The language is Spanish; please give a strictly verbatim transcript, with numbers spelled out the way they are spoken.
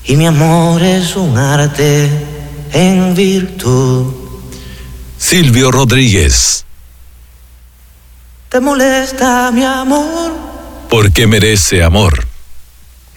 y mi amor es un arte en virtud. Silvio Rodríguez. ¿Te molesta mi amor? Porque merece amor.